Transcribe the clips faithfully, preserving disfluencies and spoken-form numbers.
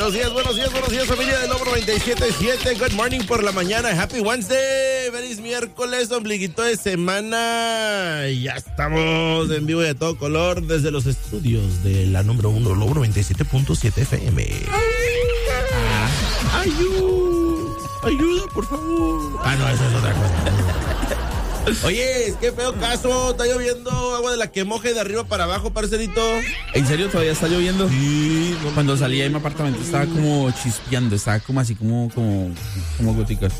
Buenos días, buenos días, buenos días, familia del Lobo noventa y siete punto siete. Good morning por la mañana. Happy Wednesday. Feliz miércoles, ombliguito de semana. Ya estamos en vivo y a todo color desde los estudios de la número uno, Lobo noventa y siete punto siete F M. Ah, ayuda, ayuda, por favor. Ah, no, eso es otra cosa. Oye, es que feo caso. Está lloviendo agua de la que moje de arriba para abajo, parcerito. ¿En serio todavía está lloviendo? Sí. No, Cuando salí de mi apartamento estaba como chispeando, estaba como así como, como, como goticas.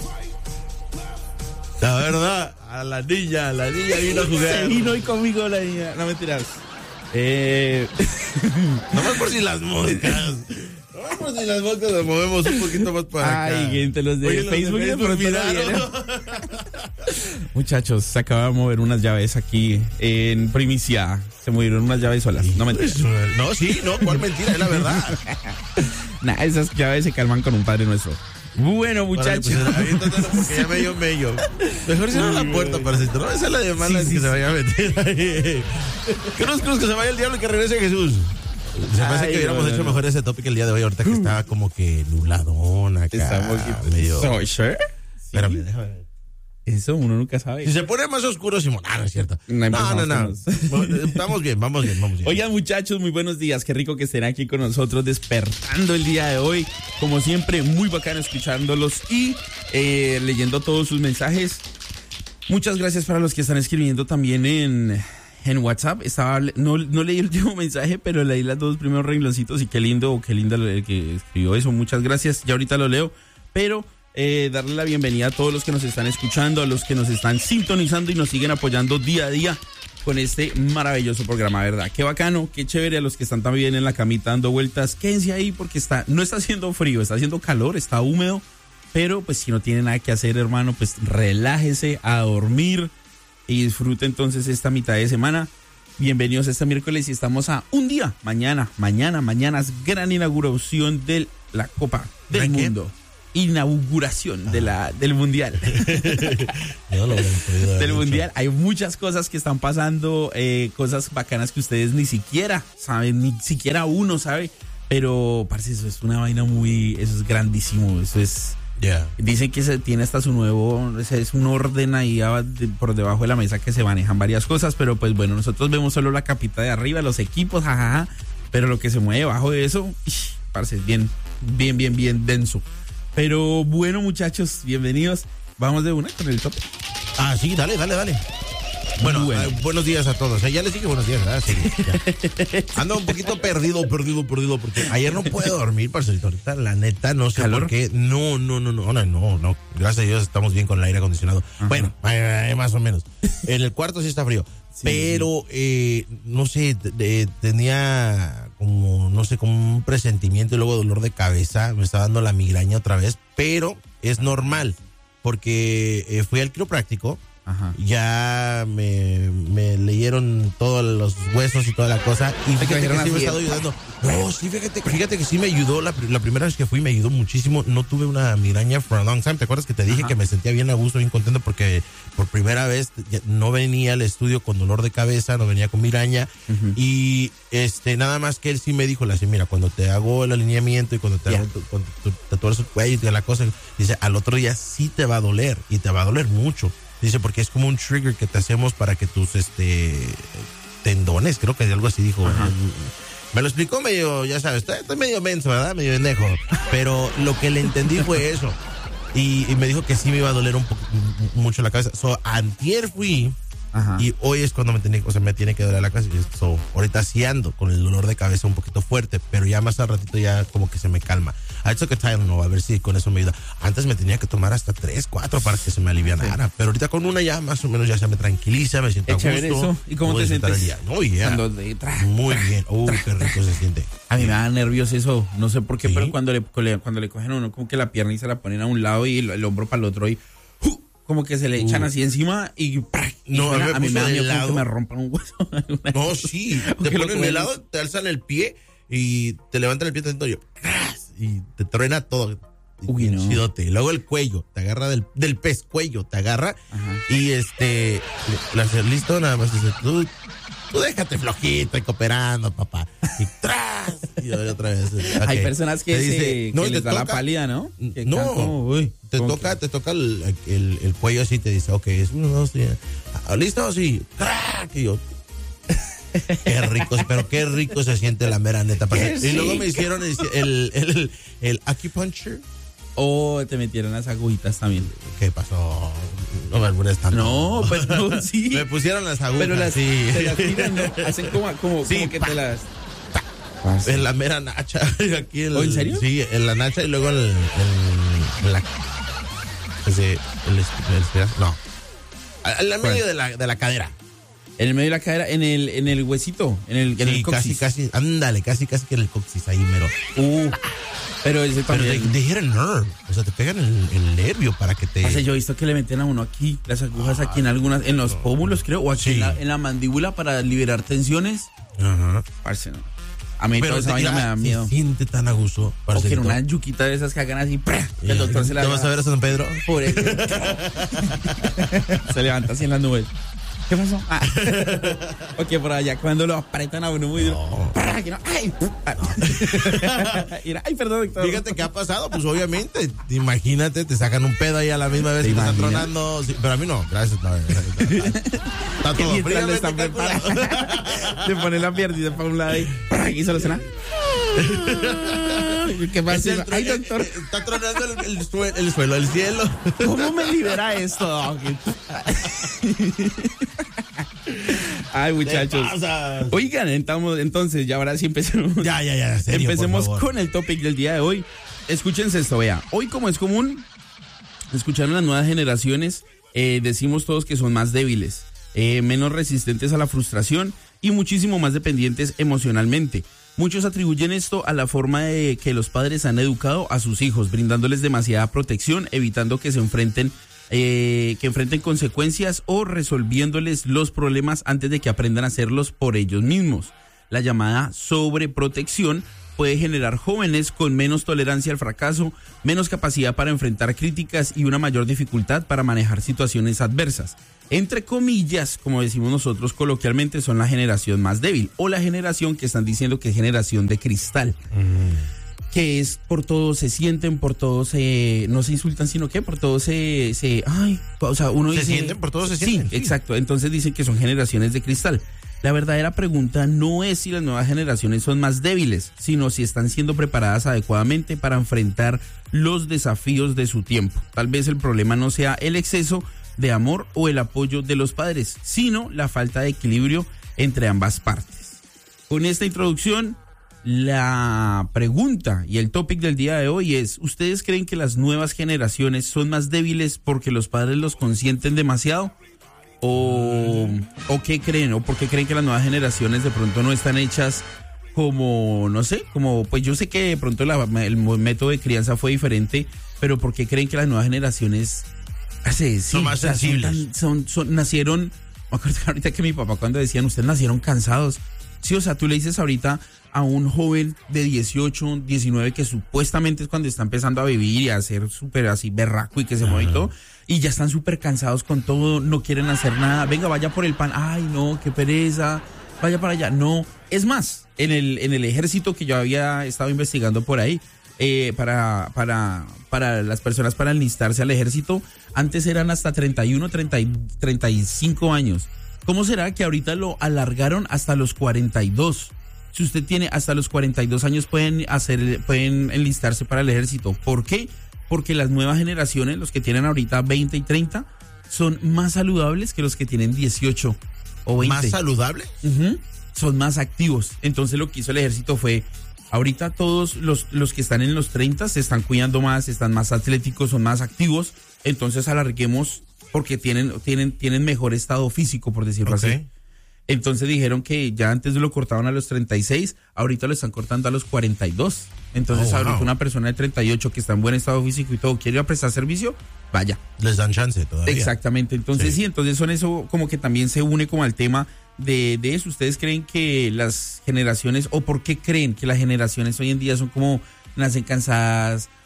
La verdad, a la niña, la niña vino a jugar. Se vino hoy conmigo la niña. No mentiras. Eh... Nomás por si las moscas. Nomás por si las moscas nos movemos un poquito más para acá. Ay, gente, los de Oye, los Facebook, de de Facebook pronto no miraron. Muchachos, se acaba de mover unas llaves aquí en primicia. Se movieron unas llaves solas. No mentiras. No, sí, no, cuál mentira, es la verdad. Nah, esas llaves se calman con un Padre Nuestro. Bueno, muchachos. Vale, pues, aviéntatelo porque ya medio medio. Mejor cierra la puerta, parcito. No, esa es la de malas, sí, sí, que sí. Se vaya a meter ahí. Cruz, cruz, que se vaya el diablo y que regrese Jesús. Se me hace que hubiéramos no, no, hecho no. mejor ese tópico el día de hoy, ahorita que estaba como que nubladón acá. Estamos medio... ¿Soy sure? Espérame, sí. Déjame ver. Eso uno nunca sabe. Si se pone más oscuro, Simón. Ah, no es cierto. No, no, no. no. Estamos bien, vamos bien, vamos bien. Oigan, muchachos, muy buenos días. Qué rico que estén aquí con nosotros despertando el día de hoy. Como siempre, muy bacano escuchándolos y eh, leyendo todos sus mensajes. Muchas gracias para los que están escribiendo también en, en WhatsApp. Estaba, no, no leí el último mensaje, pero leí los dos primeros rengloncitos y qué lindo, qué linda el que escribió eso. Muchas gracias. Ya ahorita lo leo, pero... Eh, darle la bienvenida a todos los que nos están escuchando, a los que nos están sintonizando y nos siguen apoyando día a día con este maravilloso programa, ¿verdad? Qué bacano, qué chévere. A los que están también en la camita dando vueltas, quédense ahí porque está, no está haciendo frío, está haciendo calor, está húmedo, pero pues si no tiene nada que hacer, hermano, pues relájese a dormir y disfrute entonces esta mitad de semana. Bienvenidos a este miércoles y estamos a un día, mañana, mañana, mañana es gran inauguración de la Copa del Mundo. Inauguración ah. de la del mundial Yo lo del mundial. Hay muchas cosas que están pasando, eh, cosas bacanas que ustedes ni siquiera saben, ni siquiera uno sabe, pero parce, eso es una vaina muy, eso es grandísimo, eso es yeah. Dicen que se tiene hasta su nuevo, es un orden ahí por debajo de la mesa que se manejan varias cosas, pero pues bueno, nosotros vemos solo la capita de arriba, los equipos, jajaja, pero lo que se mueve debajo de eso, parce, es bien, bien, bien, bien denso. Pero bueno, muchachos, bienvenidos. Vamos de una con el top. Ah, sí, dale, dale, dale. Bueno, bueno. Eh, buenos días a todos. Eh, ya les dije buenos días, ¿verdad? Sí, ya. Ando un poquito perdido, perdido, perdido, porque ayer no puedo dormir, parcerito. Ahorita, la neta, no sé ¿Calor? por qué. No, no, no, no, no, no, no. Gracias a Dios estamos bien con el aire acondicionado. Ajá. Bueno, eh, más o menos. En el cuarto sí está frío. Sí, pero, eh, no sé, de, tenía como, no sé, como un presentimiento y luego dolor de cabeza. Me está dando la migraña otra vez, pero es normal porque eh, fui al quiropráctico. Ajá. Ya me, me leyeron todos los huesos y toda la cosa. Y fíjate que sí me ha estado ayudando. No, sí, fíjate, fíjate que sí me ayudó. La, la primera vez que fui me ayudó muchísimo. No tuve una migraña for a long time. ¿Te acuerdas que te dije Ajá. que me sentía bien a gusto, bien contento? Porque por primera vez no venía al estudio con dolor de cabeza, no venía con migraña. Uh-huh. Y este nada más que él sí me dijo, así, mira, cuando te hago el alineamiento y cuando te, yeah. hago, cuando te tuerces el cuello y toda la cosa, dice, al otro día sí te va a doler. Y te va a doler mucho. Dice, porque es como un trigger que te hacemos para que tus este tendones, creo que algo así dijo. Ajá. Me lo explicó medio, ya sabes, estoy, estoy medio menso, ¿verdad? Medio pendejo. Pero lo que le entendí fue eso. Y, y me dijo que sí me iba a doler un poco, mucho la cabeza. So, antier fui. Ajá. Y hoy es cuando me tiene, o sea, me tiene que doler la cabeza. So, ahorita sí ando con el dolor de cabeza un poquito fuerte, pero ya más al ratito ya como que se me calma. I took a Tylenol, a ver si con eso me ayuda. Antes me tenía que tomar hasta tres, cuatro para que se me alivianara, sí. Pero ahorita con una ya más o menos ya se me tranquiliza, me siento a gusto. Eso. ¿Y cómo te sientes? Oh, yeah. De tra, Muy tra, bien. Oh, qué rico se siente. A mí me da nervios eso, no sé por qué, ¿sí? Pero cuando le, cuando le cogen a uno como que la pierna y se la ponen a un lado y el, el hombro para el otro y uh, como que se le echan uh. así encima y, y no, a, a, a mí me da miedo que me rompan un hueso. No, sí, te ponen de lado, te alzan el pie y te levantan el pie tanto yo, y te truena todo. Uy, no. Chidote. Y luego el cuello, te agarra del, del pescuello, te agarra. Ajá. Y este, la, listo, nada más dice, tú tú déjate flojito y cooperando, papá. Y tras, y otra vez. Okay. Hay personas que, dice, se, no, que les da toca, la pálida, ¿no? Que no, como, uy, te toca, que... te toca el, el, el cuello así, te dice, ok, es uno, dos, tres. ¿Listo? Sí. ¡Crack! Y yo, qué rico, pero qué rico se siente la mera neta. Y luego me hicieron el, el, el, el acupuncture. O oh, te metieron las agujitas también. ¿Qué pasó? No me albures tanto. No, pues no, sí. Me pusieron las agujas. Pero las, sí. te las tiran, ¿no? Hacen como, como, sí, como que pa, te las... Pa, en la mera nacha. Aquí el, ¿Oh, en serio? Sí, en la nacha y luego el... el, el la, ese, el, el, el no. En el medio de la, de la cadera. En el medio de la cadera, en el, en el huesito, en el, sí, en el coxis. casi, casi, ándale, casi, casi que en el coxis, ahí mero. Uh, pero ese también. Pero they hit a nerve, o sea, te pegan el, el nervio para que te... O sea, yo he visto que le meten a uno aquí, las agujas ah, aquí en algunas, en los pómulos creo, o aquí sí. en, la, en la mandíbula para liberar tensiones. Ajá. Parce, no. A mí pero toda esa vaina me da miedo. Se siente tan a gusto. O que una yuquita de esas que hagan así, ¡prá! El doctor se la... ¿Te vas a ver a San Pedro? Por eso. Se levanta así en las nubes. ¿Qué pasó? Ah. Ok, por allá, cuando lo apretan a uno muy duro. No. ¡Ay! No. Ay, perdón, doctor. Fíjate qué ha pasado, pues obviamente, imagínate, te sacan un pedo ahí a la misma vez que te están tronando. Sí, pero a mí no, gracias. No, está todo frío. Le están preparando. Te pone la piernita para un lado y aquí solo suena. ¿Qué pasa? El, Ay, doctor. Está tronando el, el, suelo, el suelo, el cielo. ¿Cómo me libera esto? Ay, muchachos. Oigan, entonces, ya ahora sí empecemos. Ya, ya, ya. Serio, empecemos con el topic del día de hoy. Escúchense esto, vea. Hoy, como es común, escucharon las nuevas generaciones, eh, decimos todos que son más débiles, eh, menos resistentes a la frustración y muchísimo más dependientes emocionalmente. Muchos atribuyen esto a la forma de que los padres han educado a sus hijos, brindándoles demasiada protección, evitando que se enfrenten Eh, que enfrenten consecuencias o resolviéndoles los problemas antes de que aprendan a hacerlos por ellos mismos. La llamada sobreprotección puede generar jóvenes con menos tolerancia al fracaso, menos capacidad para enfrentar críticas y una mayor dificultad para manejar situaciones adversas. Entre comillas, como decimos nosotros coloquialmente, son la generación más débil o la generación que están diciendo que es generación de cristal. Mm. Que es por todo se sienten, por todo se, no se insultan, sino que por todo se, se, ay, o sea, uno dice. Se sienten, por todo se sienten. Sí, sí, exacto. Entonces dicen que son generaciones de cristal. La verdadera pregunta no es si las nuevas generaciones son más débiles, sino si están siendo preparadas adecuadamente para enfrentar los desafíos de su tiempo. Tal vez el problema no sea el exceso de amor o el apoyo de los padres, sino la falta de equilibrio entre ambas partes. Con esta introducción, la pregunta y el topic del día de hoy es: ¿ustedes creen que las nuevas generaciones son más débiles porque los padres los consienten demasiado? ¿O, o qué creen? ¿O por qué creen que las nuevas generaciones de pronto no están hechas como, no sé, como, pues yo sé que de pronto la, el método de crianza fue diferente, pero por qué creen que las nuevas generaciones sí, son más sensibles? Son, son, son, nacieron, me acuerdo ahorita que mi papá cuando decían, ustedes nacieron cansados. Sí, o sea, tú le dices ahorita a un joven de dieciocho, diecinueve que supuestamente es cuando está empezando a vivir y a ser súper así berraco y que se mueve y todo, y ya están súper cansados con todo, no quieren hacer nada. Venga, vaya por el pan. Ay, no, qué pereza. Vaya para allá. No. Es más, en el, en el ejército que yo había estado investigando por ahí, eh, para, para, para las personas para enlistarse al ejército, antes eran hasta treinta y uno, treinta, treinta y cinco años. ¿Cómo será que ahorita lo alargaron hasta los cuarenta y dos? Si usted tiene hasta los cuarenta y dos años pueden hacer, pueden enlistarse para el ejército. ¿Por qué? Porque las nuevas generaciones, los que tienen ahorita veinte y treinta, son más saludables que los que tienen dieciocho o veinte. ¿Más saludables? Uh-huh. Son más activos. Entonces lo que hizo el ejército fue, ahorita todos los, los que están en los treinta se están cuidando más, están más atléticos, son más activos. Entonces alarguemos porque tienen, tienen, tienen mejor estado físico, por decirlo okay. así. Entonces dijeron que ya antes lo cortaban a los treinta y seis, ahorita lo están cortando a los cuarenta y dos. Entonces, oh, wow. ahorita una persona de treinta y ocho que está en buen estado físico y todo, quiere ir a prestar servicio, vaya. Les dan chance todavía. Exactamente. Entonces, sí, sí entonces son eso como que también se une como al tema de, de eso. ¿Ustedes creen que las generaciones, o por qué creen que las generaciones hoy en día son como, nacen cansadas,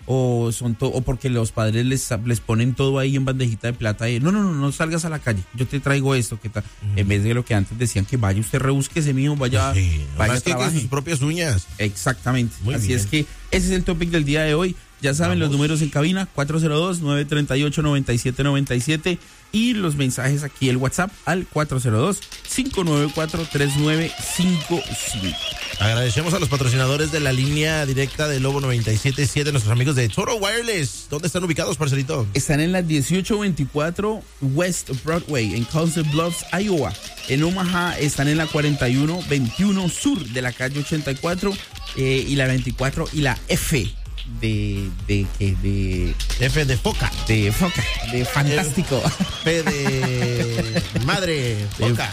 o son to- o porque los padres les, les ponen todo ahí en bandejita de plata y no, no, no, no salgas a la calle, yo te traigo esto, ¿qué tal? Mm. En vez de lo que antes decían que vaya usted, rebúsquese mío, vaya, sí, vaya a trabajar. Que sus propias uñas. Exactamente. Muy Así bien. es que ese es el topic del día de hoy. Ya saben, Vamos. Los números en cabina, cuatro cero dos, nueve tres ocho, nueve siete nueve siete y los mensajes aquí, el WhatsApp al cuatro cero dos, cinco nueve cuatro, tres nueve cinco cinco. Agradecemos a los patrocinadores de la línea directa de Lobo noventa y siete punto siete, nuestros amigos de Total Wireless. ¿Dónde están ubicados, parcerito? Están en la dieciocho veinticuatro West Broadway, en Council Bluffs, Iowa. En Omaha están en la cuarenta y uno veintiuno sur de la calle ochenta y cuatro eh, y la veinticuatro y la F de de que de, de F de foca, de foca, de fantástico. P de madre, foca.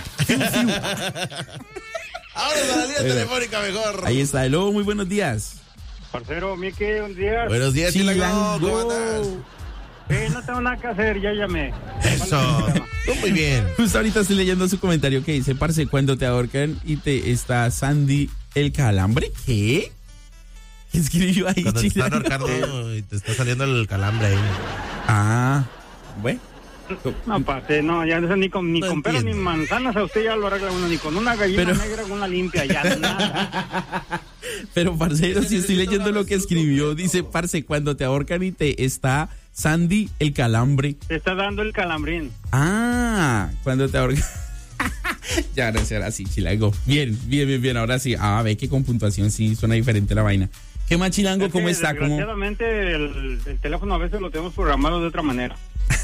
Ahora es la línea telefónica mejor. Ahí está, hello, muy buenos días. Parcero, Miki, buenos días. Buenos días, Chilango. ¿Cómo andas? Eh, no tengo nada que hacer, ya llamé. Eso, tú muy bien. Justo ahorita estoy leyendo su comentario que dice, parce, cuando te ahorcan y te está Sandy el calambre, ¿qué? ¿Qué escribió ahí, Cuando te Chilango? están ahorcando y te está saliendo el calambre ahí. Ah, bueno. No, parce, no, ya no, ni con, ni No con peras ni entiendo. manzanas a usted ya lo arregla uno, ni con una gallina Pero- negra, con una limpia, ya nada. Pero, parcero, si estoy leyendo lo que escribió, dice, parce, cuando te ahorcan y te está Sandy el calambre. Te está dando el calambrín. Ah, cuando te ahorcan. Ya, ahora sí, ahora sí, Chilango. Bien, bien, bien, bien, ahora sí. Ah, ve que con puntuación sí suena diferente la vaina. ¿Qué más, Chilango? Es ¿Cómo que, está? ¿Cómo? Desgraciadamente, el, el teléfono a veces lo tenemos programado de otra manera.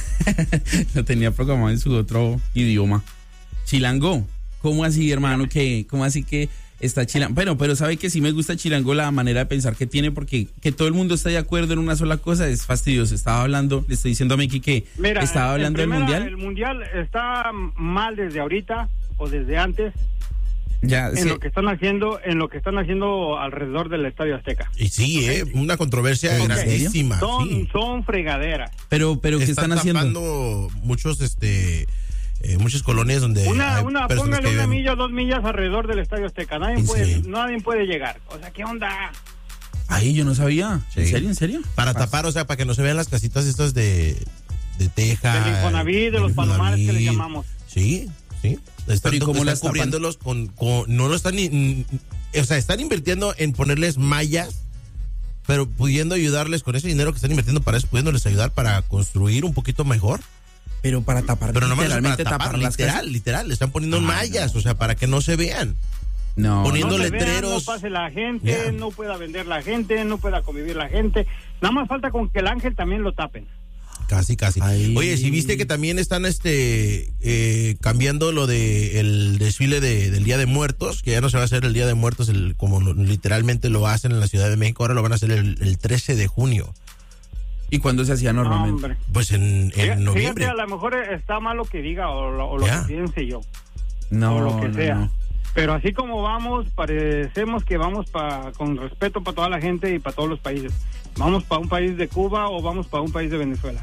Lo tenía programado en su otro idioma. Chilango, ¿cómo así, hermano? ¿Qué? ¿Cómo así que está Chilango? Bueno, pero sabe que sí me gusta Chilango la manera de pensar que tiene, porque que todo el mundo esté de acuerdo en una sola cosa es fastidioso. Estaba hablando, le estoy diciendo a Miki que Mira, estaba en hablando del primera, mundial. El mundial está mal desde ahorita o desde antes Ya, en sí. lo que están haciendo, en lo que están haciendo alrededor del Estadio Azteca. Y sí, eh, una controversia ¿En grandísima. Son, Sí. son fregaderas. Pero, pero, ¿qué están, están haciendo? tapando muchos, este, eh, muchas colonias donde Una, hay una, personas póngale que una viven- milla, dos millas alrededor del Estadio Azteca. Nadie ¿En puede, serio? nadie puede llegar. O sea, ¿qué onda? Ay, yo no sabía. ¿En Sí. serio? ¿En serio? para Pas- tapar, o sea, para que no se vean las casitas estas de, de teja. Del Infonavit, de del los palomares que le Infonavit. llamamos. Sí, sí. Están, Pero ¿y cómo están las tapan? cubriéndolos con, con, no lo están, ni- ni- o sea, están invirtiendo en ponerles mallas, pero pudiendo ayudarles con ese dinero que están invirtiendo para eso, pudiéndoles ayudar para construir un poquito mejor. Pero para tapar, Pero nomás es para literalmente tapar, tapar las literal, casas. literal, le están poniendo Ah, mallas, o sea, para que no se vean. No, Poniendo No se vean, letreros. no pase la gente, Yeah. no pueda vender la gente, no pueda convivir la gente. Nada más falta con que el ángel también lo tapen. Casi, casi. Ay. Oye, si viste que también están este eh, cambiando lo de el desfile de, del Día de Muertos, que ya no se va a hacer el Día de Muertos el, como lo- literalmente lo hacen en la Ciudad de México, ahora lo van a hacer el, el trece de junio, ¿Y cuándo se hacía normalmente? Hombre. pues en, Fíjate, en noviembre. a lo mejor está mal lo que diga o lo, o lo Ya. que piense yo. No, o lo que no, sea. no. Pero así como vamos, parecemos que vamos pa, con respeto para toda la gente y para todos los países. ¿Vamos para un país de Cuba o vamos para un país de Venezuela?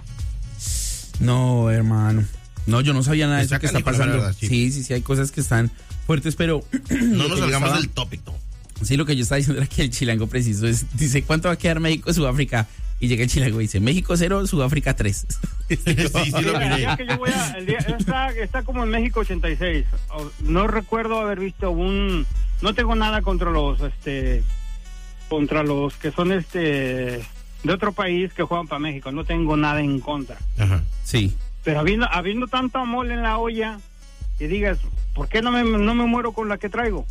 No, hermano. No, yo no sabía nada de Está eso que está canijo, la pasando. verdad, sí. sí. sí, sí, hay cosas que están fuertes, pero No lo nos que yo salgamos estaba- del tópico. Sí, lo que yo estaba diciendo era que el Chilango preciso es, dice, ¿cuánto va a quedar México, Sudáfrica? Y llega el Chilango y dice, México cero, Sudáfrica tres. Sí, sí, lo el miré. día que yo voy a, el día- está, está como en México ochenta y seis. O- No recuerdo haber visto un... No tengo nada contra los, este, contra los que son, este, de otro país que juegan para México. No tengo nada en contra. Ajá. Sí. Pero habiendo, habiendo tanta mole en la olla, que digas, ¿por qué no me, no me muero con la que traigo?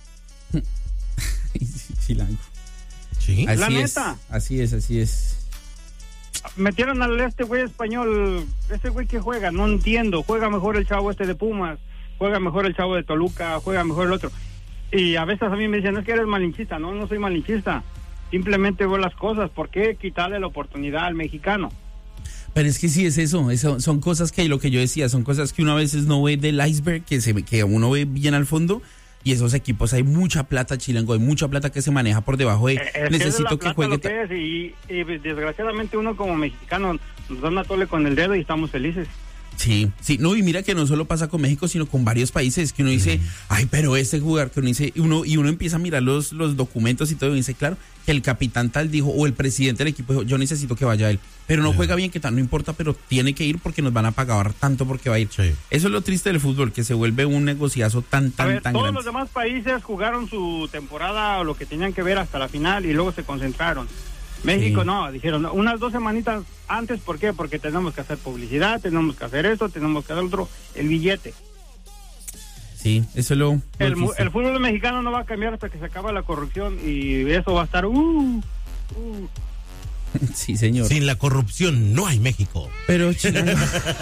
Chilango. Sí. Así La es, neta. así es, así es. Metieron al este güey español, este güey que juega, no entiendo, juega mejor el chavo este de Pumas, juega mejor el chavo de Toluca, juega mejor el otro. Y a veces a mí me dicen, es que eres malinchista. No, no soy malinchista, simplemente veo las cosas. ¿Por qué quitarle la oportunidad al mexicano? Pero es que sí es eso, eso son cosas que lo que yo decía, son cosas que uno a veces no ve del iceberg, que se ve- que uno ve bien al fondo, y esos equipos hay mucha plata, Chilango, hay mucha plata que se maneja por debajo de Eh, es necesito que, que es la plata juegue lo que es, y, y desgraciadamente uno como mexicano nos da una tole con el dedo y estamos felices. Sí, sí, no, y mira que no solo pasa con México, sino con varios países, que uno dice, mm. ay, pero este jugador, que uno dice, uno, y uno empieza a mirar los, los documentos y todo, y dice, claro, que el capitán tal dijo, o el presidente del equipo dijo, yo necesito que vaya él, pero no yeah. juega bien, que tal, no importa, pero tiene que ir porque nos van a pagar tanto porque va a ir. Sí. Eso es lo triste del fútbol, que se vuelve un negociazo tan, tan, a ver, tan todos grande. Los demás países jugaron su temporada o lo que tenían que ver hasta la final y luego se concentraron. México sí. no, dijeron unas dos semanitas antes, ¿por qué? Porque tenemos que hacer publicidad, tenemos que hacer esto, tenemos que hacer otro, el billete. Sí, eso es lo... El, el fútbol mexicano no va a cambiar hasta que se acabe la corrupción y eso va a estar... Uh, uh. Sí, señor. Sin la corrupción no hay México. Pero Chilango,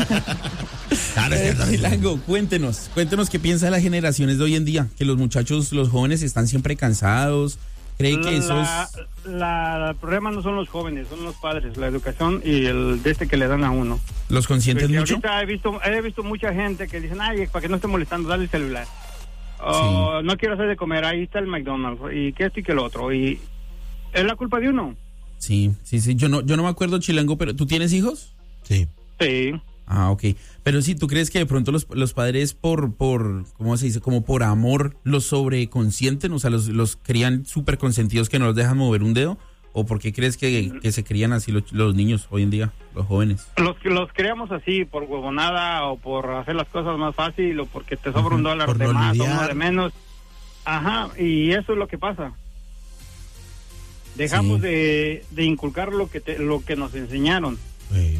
claro, es cierto, Chilango, cuéntenos, cuéntenos qué piensa de las generaciones de hoy en día, que los muchachos, los jóvenes están siempre cansados. ¿Cree que eso la, es...? La, el problema no son los jóvenes, son los padres, la educación y el de este que le dan a uno. ¿Los consienten Porque mucho? Ahorita he visto, he visto mucha gente que dicen, ay, para que no esté molestando, dale el celular. O sí. no quiero hacer de comer, ahí está el McDonald's, y que esto y que lo otro. Y es la culpa de uno. Sí, sí, sí. Yo no, yo no me acuerdo, Chilango, pero ¿tú tienes hijos? Sí. Sí. Ah, ok. Pero sí, ¿tú crees que de pronto los, los padres por, por, ¿cómo se dice? Como por amor los sobreconsienten, o sea, los, los crían súper consentidos que no los dejan mover un dedo? ¿O por qué crees que, que se crían así los, los niños hoy en día, los jóvenes? Los que los creamos así, por huevonada o por hacer las cosas más fácil o porque te sobra uh-huh. un dólar de no más lidiar. o uno de menos. Ajá, y eso es lo que pasa. Dejamos sí. de, de inculcar lo que te, lo que nos enseñaron. Sí.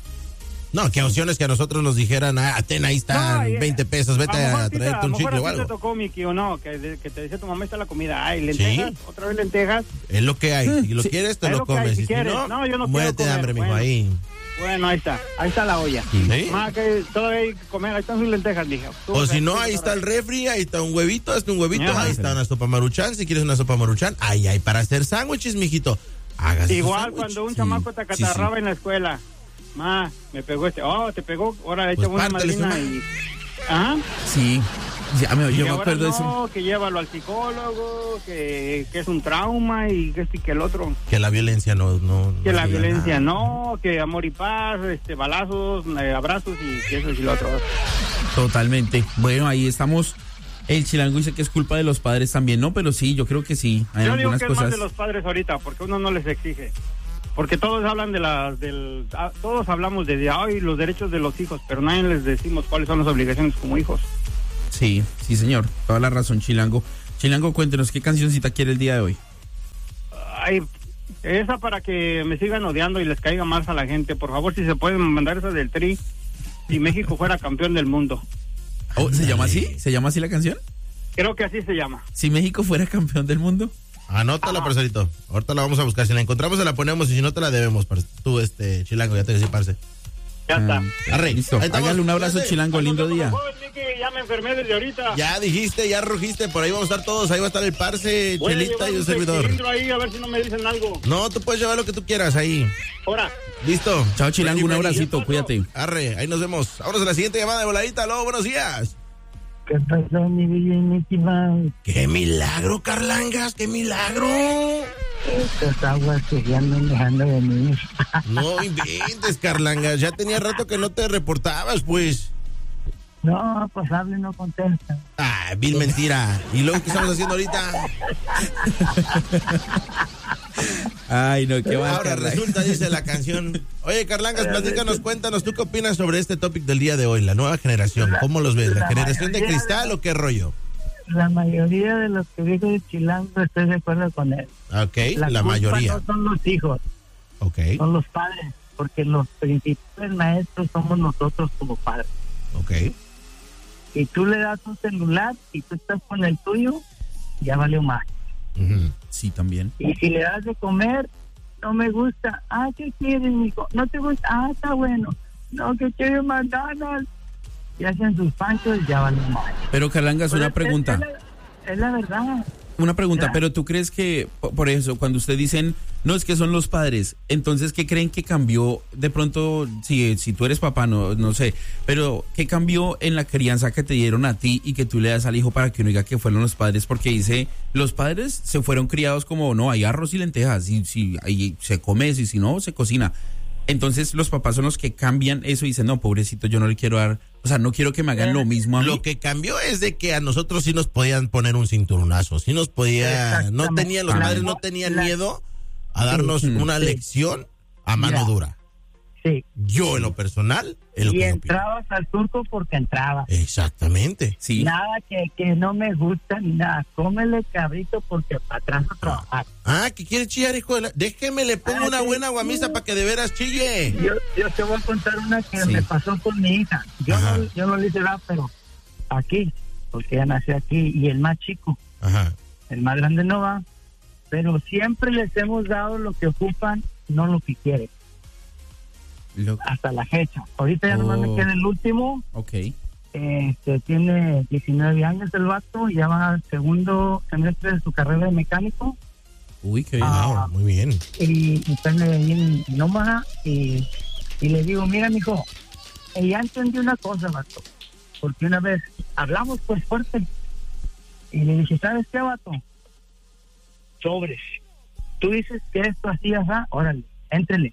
No, que opciones que a nosotros nos dijeran, ah, ten, ahí están, no, veinte pesos, vete a, a traerte un chicle o algo. A te tocó, Miki, o no, que, que te decía tu mamá, está la comida, ay, lentejas, ¿sí? Otra vez lentejas. Es lo que hay, si lo sí. quieres, te es lo, lo comes, hay, si, si no, no, yo no muérete de hambre, mijo, bueno. ahí. Bueno, ahí está, ahí está la olla. ¿Sí? Más que todavía hay que comer, ahí están sus lentejas, dije. O si no, ahí está el refri, ahí está un huevito, hazte un huevito, ya, ahí está una sopa maruchan, si quieres una sopa maruchan, ahí hay para hacer sándwiches, mijito. Hágase igual cuando un sí. chamaco te acatarraba sí, sí. en la escuela. Ma, me pegó este, oh, te pegó, ahora le pues echa una madrina y... ¿Ah? Sí, ya me, yo me acuerdo no, de eso. Que llévalo al psicólogo, que, que es un trauma y que este y que el otro. Que la violencia no... no que no la violencia nada. no, que amor y paz, este balazos, eh, abrazos y que eso y lo otro. Totalmente. Bueno, ahí estamos... El Chilango dice que es culpa de los padres también, ¿no? Pero sí, yo creo que sí. Hay yo digo que cosas... es más de los padres ahorita, porque uno no les exige. Porque todos hablan de las, del, ah, todos hablamos de, de ay, los derechos de los hijos, pero nadie les decimos cuáles son las obligaciones como hijos. Sí, sí señor, toda la razón, Chilango. Chilango, cuéntenos, ¿qué cancioncita quiere el día de hoy? Ay, esa para que me sigan odiando y les caiga más a la gente. Por favor, si se pueden mandar esa del Tri, si México fuera campeón del mundo. Oh, ¿se llama así? ¿Se llama así la canción? Creo que así se llama. Si México fuera campeón del mundo. Anótala, parcerito. Ahorita la vamos a buscar. Si la encontramos, se la ponemos. Y si no, te la debemos, parce. Tú, este, Chilango, ya te decía, parce. Ya está. Um, Arre, listo. Hágale un abrazo, Fíjate. Chilango. Ay, lindo día. Favor, Miki, ya me enfermé desde ahorita. Ya dijiste, ya rugiste. Por ahí vamos a estar todos. Ahí va a estar el parce, Voy Chelita y un servidor. Ahí, a ver si no me dicen algo. No, tú puedes llevar lo que tú quieras ahí. Ahora. Listo. Chao, Chilango. Un abracito. Cuídate. Arre, ahí nos vemos. Vámonos a la siguiente llamada de voladita. Aló, buenos días. ¿Qué pasó, mi vida y Mickey Mouse? ¡Qué milagro, Carlangas! ¡Qué milagro! Estas aguas que ya me dejando de mí. No inventes, Carlangas. Ya tenía rato que no te reportabas, pues. No, pues hable y no contesta. Ah, vil mentira. ¿Y luego qué estamos haciendo ahorita? Ay, no, qué va. Ahora resulta, dice la canción. Oye, Carlangas, platícanos, cuéntanos, ¿tú qué opinas sobre este topic del día de hoy? La nueva generación, ¿cómo los ves? ¿La, ¿La generación de cristal de... o qué rollo? La mayoría de los que dijo el Chilango estoy de acuerdo con él. Ok, la, la mayoría. No son los hijos, ok, son los padres, porque los principales maestros somos nosotros como padres. Ok. Y tú le das un celular y tú estás con el tuyo, ya valió más. Uh-huh. Sí, también. Y si le das de comer, no me gusta. Ah, ¿qué quieres, mijo? ¿No te gusta? Ah, está bueno. No, que quiero McDonald's. Y hacen sus panchos, ya valió más. Pero, Carlangas, Pero una es, pregunta. Es la, es la verdad. Una pregunta, pero tú crees que, por eso, cuando usted dicen, no, es que son los padres, entonces, ¿qué creen que cambió? De pronto, si, si tú eres papá, no, no sé, pero ¿qué cambió en la crianza que te dieron a ti y que tú le das al hijo para que uno diga que fueron los padres? Porque dice, los padres se fueron criados como, no, hay arroz y lentejas, y si ahí se come eso, y si no, se cocina. Entonces los papás son los que cambian eso y dicen, no, pobrecito, yo no le quiero dar, o sea, no quiero que me hagan lo mismo a mí. Lo que cambió es de que a nosotros sí nos podían poner un cinturonazo, sí nos podía, no tenían, los padres no tenían miedo a darnos sí, una sí. lección a mano Mira, dura. Sí. Yo en lo personal, en lo y que entrabas al turco porque entrabas. Exactamente. Sí. Nada que, que no me gusta ni nada. Cómele cabrito porque para atrás a trabajar. Ah, ¿qué quiere chillar, hijo de la? Déjeme, le pongo ah, una sí, buena guamisa sí. para que de veras chille. Yo, yo te voy a contar una que sí. me pasó con mi hija. Yo no, yo no le hice nada, pero aquí, porque ella nació aquí, y el más chico. Ajá. El más grande no va. Pero siempre les hemos dado lo que ocupan, no lo que quieren. Lo... Hasta la fecha. Ahorita ya oh. nomás me queda el último. Ok. Este, tiene diecinueve años el vato, y ya va al segundo semestre de su carrera de mecánico. Uy, qué bien, ah, muy bien. Y, y está ahí en Omaha, y, y le digo, mira, mijo, eh, ya entendí una cosa, vato. Porque una vez hablamos pues fuerte, y le dije, ¿sabes qué, vato? Sobres. Tú dices que esto así, ajá, órale, éntrele.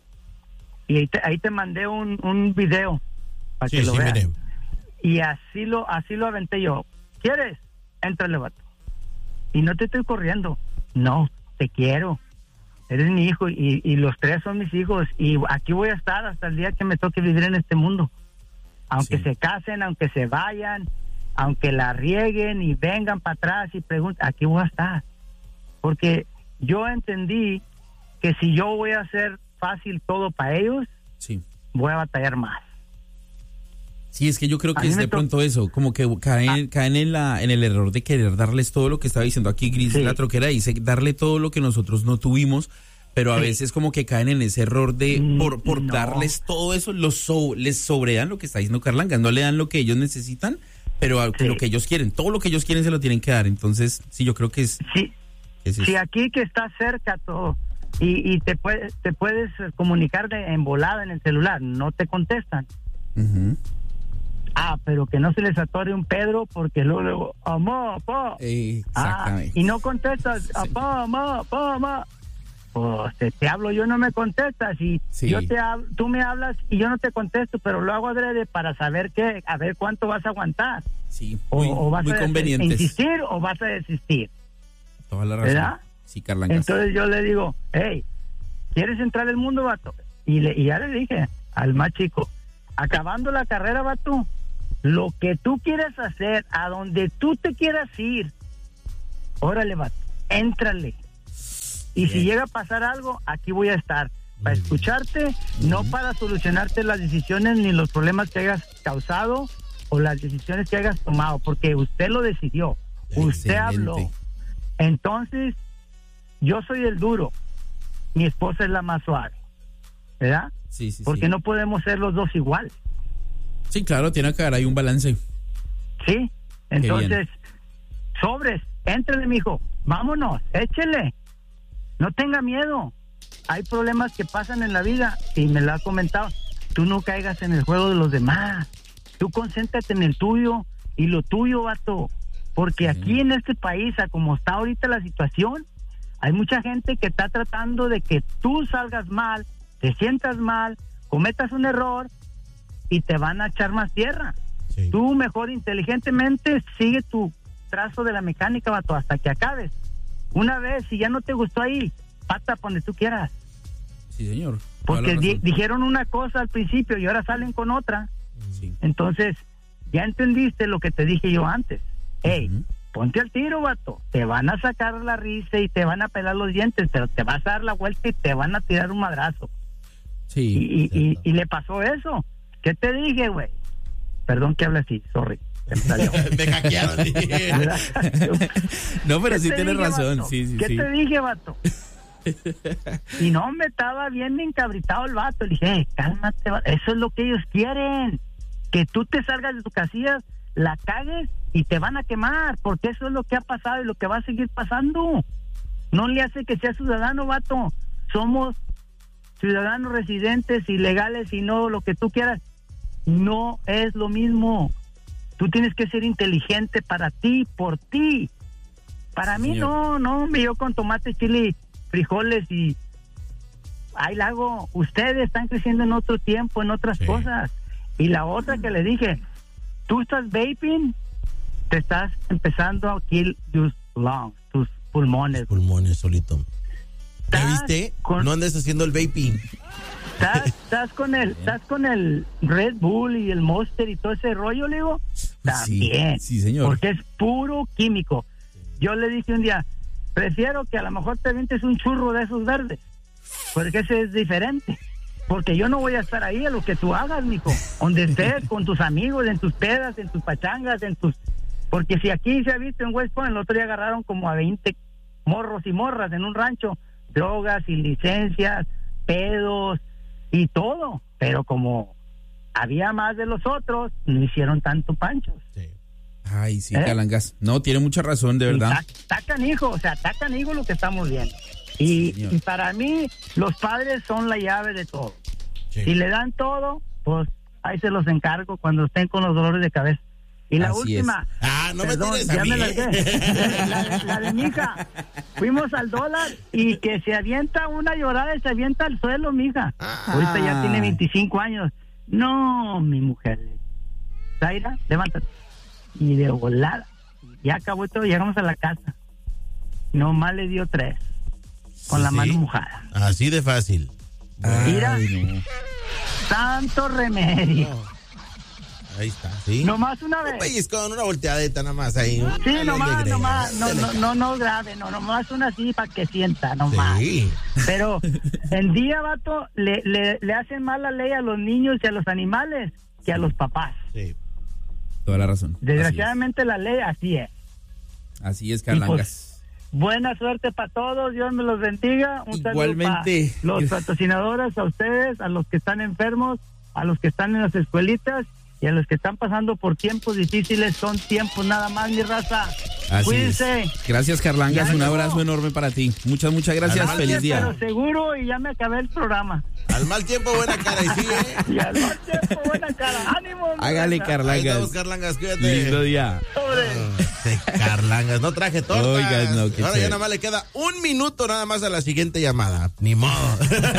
Y ahí te, ahí te mandé un, un video para sí, que lo sí, veas. Mire. Y así lo así lo aventé yo. ¿Quieres? Éntrale, vato. Y no te estoy corriendo. No, te quiero. Eres mi hijo y, y los tres son mis hijos. Y aquí voy a estar hasta el día que me toque vivir en este mundo. Aunque sí. se casen, aunque se vayan, aunque la rieguen y vengan para atrás y pregunten, aquí voy a estar. Porque yo entendí que si yo voy a hacer fácil todo para ellos, sí. voy a batallar más. Sí, es que yo creo que es de to- pronto eso, como que caen, ah. caen en la en el error de querer darles todo lo que estaba diciendo aquí Gris, sí. la troquera, dice darle todo lo que nosotros no tuvimos, pero a sí. veces como que caen en ese error de mm, por, por no. darles todo eso, los so, les sobredan lo que está diciendo Carlanga, no le dan lo que ellos necesitan, pero sí. lo que ellos quieren, todo lo que ellos quieren se lo tienen que dar, entonces sí, yo creo que es... Sí, es sí aquí que está cerca todo, y, y te, puede, te puedes comunicar de, en volada en el celular, no te contestan. Uh-huh. Ah, pero que no se les atore un Pedro porque luego, luego amá, papá. Exactamente. Ah, y no contestas, sí. apá, amá, papá, amá. Pues te, te hablo, yo no me contestas y sí. yo te hablo, tú me hablas y yo no te contesto, pero lo hago adrede para saber qué, a ver cuánto vas a aguantar. Sí, muy, o, o vas muy a convenientes. insistir o vas a desistir. Toda la razón. ¿Verdad? Sí, Carlangas. Entonces yo le digo, hey, ¿quieres entrar al mundo, vato? Y, le, y ya le dije al más chico, acabando la carrera, vato, lo que tú quieras hacer, a donde tú te quieras ir, órale, vato, éntrale. Y bien. Si llega a pasar algo, aquí voy a estar, para escucharte, uh-huh. no para solucionarte las decisiones ni los problemas que hayas causado o las decisiones que hayas tomado, porque usted lo decidió, excelente. Usted habló. Entonces, yo soy el duro, mi esposa es la más suave, ¿verdad? Sí, sí, porque sí. no podemos ser los dos iguales. Sí, claro, tiene que haber ahí un balance. Sí, entonces, sobres, éntrale, mijo, vámonos, échele, no tenga miedo. Hay problemas que pasan en la vida, y me lo ha comentado, tú no caigas en el juego de los demás, tú concéntrate en el tuyo, y lo tuyo, vato, porque sí. aquí en este país, a como está ahorita la situación, hay mucha gente que está tratando de que tú salgas mal, te sientas mal, cometas un error, y te van a echar más tierra. Sí. Tú mejor inteligentemente sigue tu trazo de la mecánica, vato, hasta que acabes. Una vez, si ya no te gustó ahí, pata donde tú quieras. Sí, señor. Porque di- dijeron una cosa al principio y ahora salen con otra. Sí. Entonces, ya entendiste lo que te dije yo antes. Hey, uh-huh. ponte al tiro, vato. Te van a sacar la risa y te van a pelar los dientes, pero te vas a dar la vuelta y te van a tirar un madrazo. Sí. Y, y, y, y le pasó eso. ¿Qué te dije, güey? Perdón que hable así, sorry. Me hackearon. No, pero sí tienes razón. Vato? Sí, sí, ¿Qué sí. te dije, vato? Y no, me estaba bien encabritado el vato. Le dije, hey, cálmate, vato. Eso es lo que ellos quieren. Que tú te salgas de tu casilla, la cagues y te van a quemar. Porque eso es lo que ha pasado y lo que va a seguir pasando. No le hace que sea ciudadano, vato. Somos ciudadanos residentes, ilegales y no lo que tú quieras. No es lo mismo. Tú tienes que ser inteligente para ti, por ti. Para sí, mí señor. no, no, me yo con tomate, chile, frijoles y ahí la hago, ustedes están creciendo en otro tiempo, en otras sí. cosas. Y la otra que le dije, tú estás vaping, te estás empezando a kill tus lungs, tus pulmones. Tus pulmones solito. ¿Ya viste? Con, no andes haciendo el vaping. Estás, estás con el, estás con el Red Bull y el Monster y todo ese rollo, le digo. También. Sí, sí, señor. Porque es puro químico. Yo le dije un día, prefiero que a lo mejor te vientes un churro de esos verdes, porque ese es diferente. Porque yo no voy a estar ahí a lo que tú hagas, mijo. Donde estés, con tus amigos, en tus pedas, en tus pachangas, en tus... Porque si aquí se ha visto en West Point, el otro día agarraron como a veinte morros y morras en un rancho, drogas y licencias, pedos y todo. Pero como había más de los otros, no hicieron tanto panchos. Sí. Ay, sí, ¿Eh? Calangas. No, tiene mucha razón, de verdad. Tacan, hijo, o sea, tacan, hijo, lo que estamos viendo. Y, sí, y para mí, los padres son la llave de todo. Sí. Si le dan todo, pues ahí se los encargo cuando estén con los dolores de cabeza. Y la Así última. Es. Ah, no perdón, me tires ya a mí. me largué. La, la de mi hija. Fuimos al dólar y que se avienta una llorada y se avienta al suelo, mija. Ah. Ahorita ya tiene veinticinco años. No, mi mujer. Zaira, levántate. Y de volada. Ya acabó todo, llegamos a la casa. Nomás le dio tres. Con la ¿Sí? mano mojada. Así de fácil. Mira, no. tanto remedio. Oh. Ahí está, ¿sí? Nomás una vez. Un pellizcón, una volteadita nada más ahí. Sí, nomás, nomás, no, no, no, no grave, no, nomás una así para que sienta, nomás. Sí. Pero en día, vato, le, le, le hacen más la ley a los niños y a los animales que a los papás. Sí. Toda la razón. Desgraciadamente la ley así es. Así es, Carlangas. Buena suerte para todos, Dios me los bendiga. Un Igualmente. Saludo para los patrocinadores, a ustedes, a los que están enfermos, a los que están en las escuelitas y a los que están pasando por tiempos difíciles. Son tiempos nada más, mi raza. Así Cuídense. Es. Gracias, Carlangas. Ya un no. abrazo enorme para ti. Muchas, muchas gracias. Al Feliz día. Pero seguro, y ya me acabé el programa. Al mal tiempo, buena cara. Y sigue. Y al mal tiempo, buena cara. ¡Ánimo! Hágale, Carlangas. Ahí estamos, Carlangas. Cuídate. Lindo día. Oh, Carlangas. No traje tortas. Oigan, no, Ahora ya nada más le queda un minuto nada más a la siguiente llamada. Ni modo.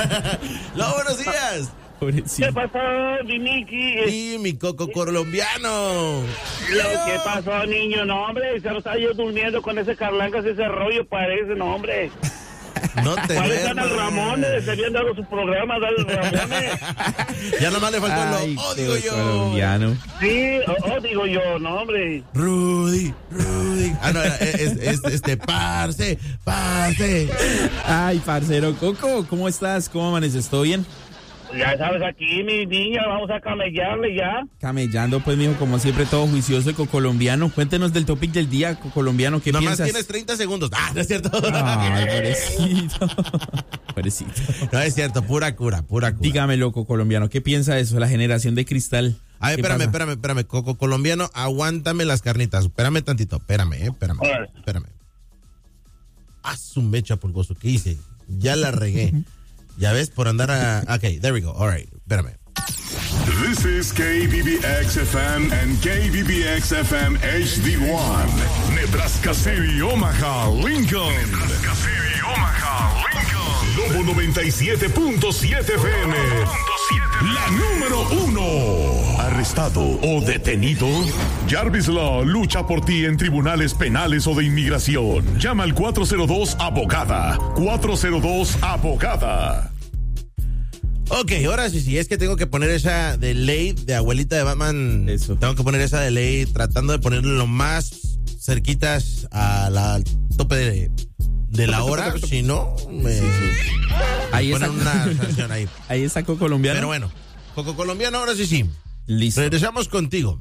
No, buenos días. ¿Qué pasó, mi Miki? Sí, mi coco colombiano. Lo que pasó, niño, no, hombre, se lo estaba yo durmiendo con ese Carlangas, ese rollo parece, no, hombre. No te Parecen al Ramones, se habían dado su programa, dale Ramones. Ya nomás le faltó Ay, el oh, digo yo. Colombiano. Sí, oh, oh, digo yo, no, hombre. Rudy, Rudy. Ah, no, es, es, es este, parce, parce. Ay, parcero Coco, ¿cómo estás? ¿Cómo amaneces? ¿Todo bien? Ya sabes, aquí, mi niña, vamos a camellarle ya. Camellando, pues, mijo, como siempre, todo juicioso y colombiano. Cuéntenos del topic del día, colombiano, ¿qué Nomás piensas? tienes treinta segundos. Ah, no es cierto. Ay, pobrecito. Pobrecito. No es cierto, pura cura, pura cura. Dígame, loco colombiano, ¿qué piensa de eso? La generación de cristal. A ver, espérame, espérame, espérame, coco colombiano, aguántame las carnitas. Espérame tantito, espérame, eh, espérame, Órale. espérame. Haz un mecha pulgoso, ¿qué hice? Ya la regué. Ya ves, por andar a... Ok, there we go, all right, espérame. This is K B B X F M and K B B X F M H D one. Nebraska City, Omaha, Lincoln. Nebraska City, Omaha, Lincoln. Lobo noventa y siete punto siete F M. La número uno. ¿Arrestado o detenido? Jarvis Law lucha por ti en tribunales penales o de inmigración. Llama al cuatro cero dos abogada. cuatro cero dos abogada. Ok, ahora sí, sí, es que tengo que poner esa de ley de abuelita de Batman. Eso. Tengo que poner esa de ley tratando de ponerle lo más cerquitas a la al tope de, de la hora. Si no, me Ahí ponen está. una sanción ahí. Ahí está Coco colombiano. Pero bueno, Coco colombiano, ahora sí, sí. Listo. Regresamos contigo.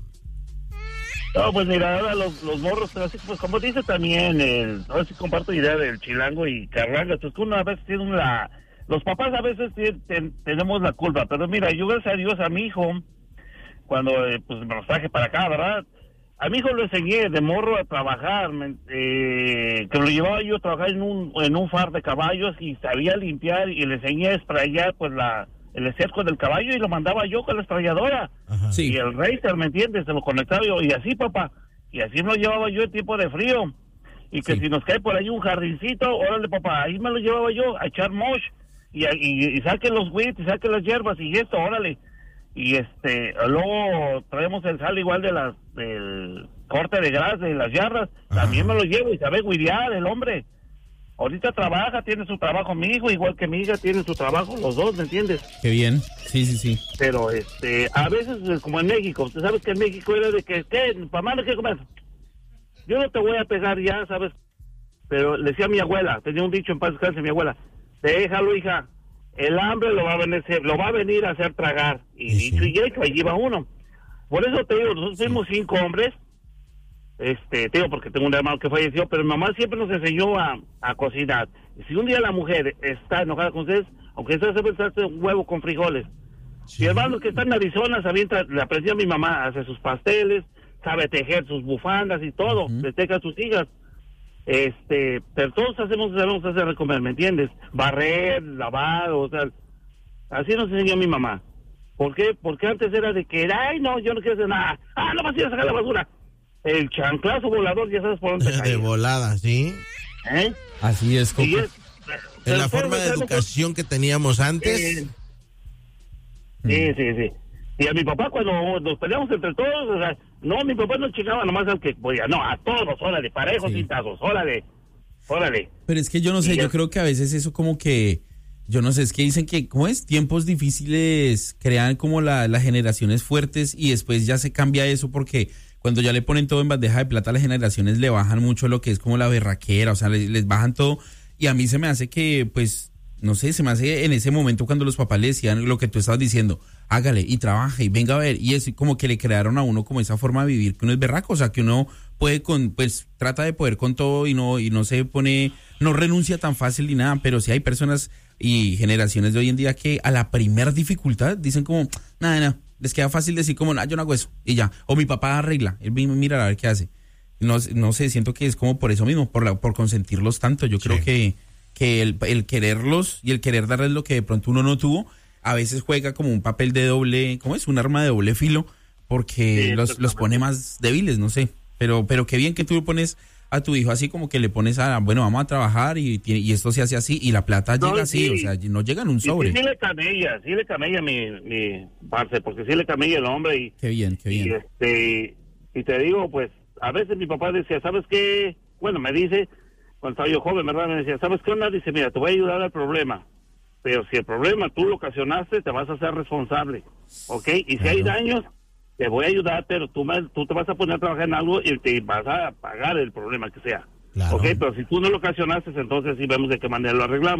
No, pues mira, ahora los, los morros, así, pues como dice también, el, ahora sí comparto idea del chilango y Carlangas, pues que una vez tiene la... Los papás a veces ten, ten, tenemos la culpa, pero mira, yo gracias a Dios a mi hijo, cuando eh, pues me los traje para acá, ¿verdad? A mi hijo lo enseñé de morro a trabajar, me, eh, que lo llevaba yo a trabajar en un en un far de caballos y sabía limpiar y le enseñé a esprayar pues la el esterco del caballo y lo mandaba yo con la esprayadora. Ajá. Sí. Y el racer, ¿me entiendes? Se lo conectaba yo, y así, papá, y así me lo llevaba yo en tiempo de frío. Y que Sí. si nos cae por ahí un jardincito, órale, papá, ahí me lo llevaba yo a echar mosh. y, y, y saque los wheat, y saque las hierbas, y esto, órale. Y este, luego traemos el sal igual de las, del corte de grasa y las yardas, ajá, también me lo llevo y sabe guirear el hombre. Ahorita trabaja, tiene su trabajo mi hijo, igual que mi hija tiene su trabajo, los dos, ¿me entiendes? Qué bien, sí, sí, sí. Pero, este, a veces, como en México, tú sabes que en México era de que, ¿qué? ¿Para qué comer? Yo no te voy a pegar ya, ¿sabes? Pero le decía a mi abuela, tenía un dicho en paz descanse mi abuela, déjalo, hija, el hambre lo va a venir, lo va a venir a hacer tragar. Y sí, dicho sí. y hecho, ahí va uno. Por eso te digo, nosotros fuimos sí. cinco hombres, este, te digo porque tengo un hermano que falleció, pero mi mamá siempre nos enseñó a, a cocinar. Y si un día la mujer está enojada con ustedes, aunque sea hace un huevo con frijoles. Sí. Mi hermano que está en Arizona, se avienta, le aprecia a mi mamá, hace sus pasteles, sabe tejer sus bufandas y todo, uh-huh. le teja a sus hijas. Este, pero todos hacemos, sabemos hacer de comer, ¿me entiendes? Barrer, lavar, o sea, así nos enseñó mi mamá. ¿Por qué? Porque antes era de que, ay, no, yo no quiero hacer nada. Ah, no vas a ir a sacar la basura. El chanclazo volador, ya sabes por dónde cae. De volada, ¿sí? ¿Eh? Así es, Coco. Es, en la forma de educación que teníamos antes. Eh, sí, sí, sí. Y a mi papá cuando nos peleamos entre todos, o sea, no, mi papá no chingaba nomás al que podía, no, a todos, órale, parejos sí. cintazos, órale, órale. Pero es que yo no sé, y yo es... creo que a veces eso como que, yo no sé, es que dicen que, ¿cómo es? Tiempos difíciles crean como la, las generaciones fuertes y después ya se cambia eso porque cuando ya le ponen todo en bandeja de plata, las generaciones le bajan mucho lo que es como la berraquera, o sea, les, les bajan todo y a mí se me hace que, pues, no sé, se me hace en ese momento cuando los papás le decían lo que tú estabas diciendo, hágale y trabaje y venga a ver, y es como que le crearon a uno como esa forma de vivir que uno es berraco, o sea, que uno puede con, pues trata de poder con todo y no y no se pone, no renuncia tan fácil ni nada, pero sí hay personas y generaciones de hoy en día que a la primer dificultad dicen como, nada, nada, les queda fácil decir como, nada, yo no hago eso, y ya, o mi papá arregla, él mira a ver qué hace, no, no sé, siento que es como por eso mismo, por la, por consentirlos tanto, yo sí. creo que que el, el quererlos y el querer darles lo que de pronto uno no tuvo, a veces juega como un papel de doble, ¿cómo es? Un arma de doble filo, porque sí, los, los pone más débiles, no sé, pero pero qué bien que tú le pones a tu hijo así como que le pones a, bueno, vamos a trabajar y, y esto se hace así y la plata no, llega así, sí. o sea, no llega en un sobre. Sí, sí le camella, sí le camella mi, mi parce, porque sí le camella el hombre y... Qué bien, qué bien. Y, este, y te digo, pues, a veces mi papá decía, ¿sabes qué? Bueno, me dice... Cuando estaba yo joven, ¿verdad? Me decía, ¿sabes qué onda? Dice, mira, te voy a ayudar al problema. Pero si el problema tú lo ocasionaste, te vas a hacer responsable. ¿Ok? Y si hay daños, te voy a ayudar, pero tú, me, tú te vas a poner a trabajar en algo y te vas a pagar el problema que sea. Claro. ¿Ok? Pero si tú no lo ocasionaste, entonces sí vemos de qué manera lo arreglamos.